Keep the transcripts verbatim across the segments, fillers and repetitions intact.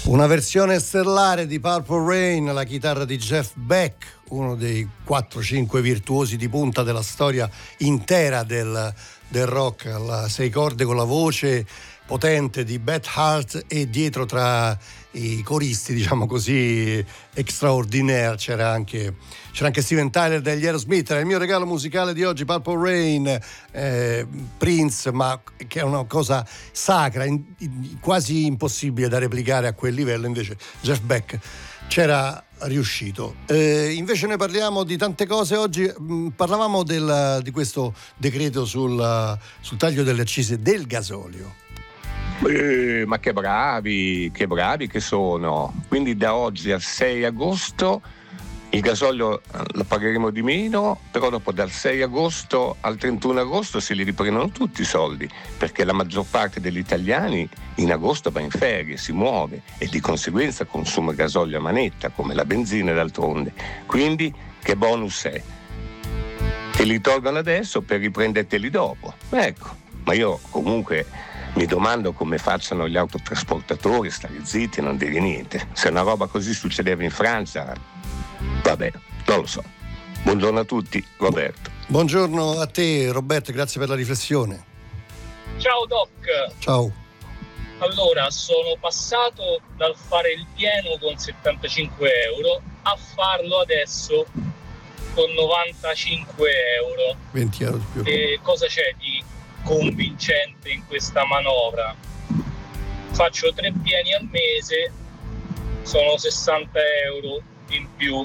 Una versione stellare di Purple Rain, la chitarra di Jeff Beck, uno dei quattro cinque virtuosi di punta della storia intera del, del rock, alla sei corde con la voce potente di Beth Hart e dietro tra i coristi, diciamo così, extraordinaire c'era anche, c'era anche Steven Tyler degli Aerosmith. Era il mio regalo musicale di oggi, Purple Rain, eh, Prince, ma che è una cosa sacra, in, in, quasi impossibile da replicare a quel livello. Invece Jeff Beck c'era riuscito. Eh, invece noi parliamo di tante cose oggi. Mh, parlavamo del, di questo decreto sul, sul taglio delle accise del gasolio. Eh, ma che bravi, che bravi che sono. Quindi da oggi al sei agosto il gasolio lo pagheremo di meno, però dopo dal sei agosto al trentuno agosto se li riprendono tutti i soldi, perché la maggior parte degli italiani in agosto va in ferie, si muove e di conseguenza consuma gasolio a manetta, come la benzina d'altronde. Quindi che bonus è? Te li tolgono adesso per riprenderteli dopo. Ecco, ma io comunque mi domando come facciano gli autotrasportatori a stare zitti e non dire niente. Se una roba così succedeva in Francia, vabbè, non lo so. Buongiorno a tutti, Roberto. Buongiorno a te, Roberto, grazie per la riflessione. Ciao Doc. Ciao. Allora, sono passato dal fare il pieno con settantacinque euro a farlo adesso con novantacinque euro. venti euro di più. E cosa c'è di convincente in questa manovra? Faccio tre pieni al mese, sono sessanta euro in più.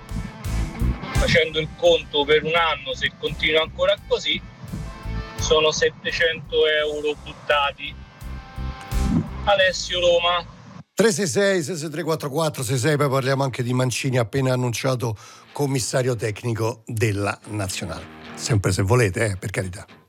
Facendo il conto per un anno, se continua ancora così, sono settecento euro buttati. Alessio, Roma. tre sei sei sei sei tre quattro quattro sei sei. Poi parliamo anche di Mancini, appena annunciato commissario tecnico della Nazionale. Sempre se volete, eh, per carità.